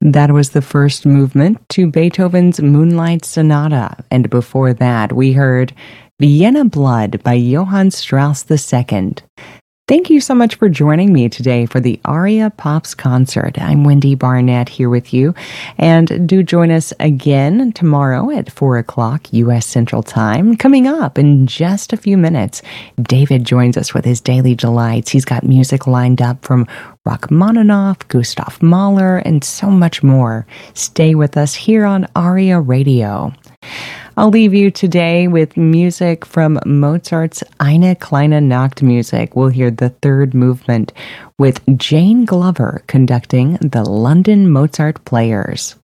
That was the first movement to Beethoven's Moonlight Sonata, and before that we heard Vienna Blood by Johann Strauss II. Thank you so much for joining me today for the Aria Pops concert. I'm Wendy Barnett here with you, and do join us again tomorrow at 4 o'clock U.S. Central Time. Coming up in just a few minutes, David joins us with his Daily Delights. He's got music lined up from Rachmaninoff, Gustav Mahler, and so much more. Stay with us here on Aria Radio. I'll leave you today with music from Mozart's Eine kleine Nachtmusik. We'll hear the third movement with Jane Glover conducting the London Mozart Players.